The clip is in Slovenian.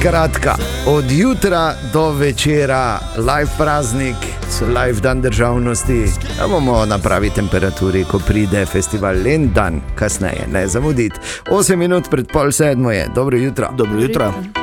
Skratka, od jutra do večera live praznik, live dan državnosti, da bomo na pravi temperaturi, ko pride festival Lendan kasneje, ne zamuditi. 8 minut pred 6:30 je. Dobro jutro. Dobro jutro.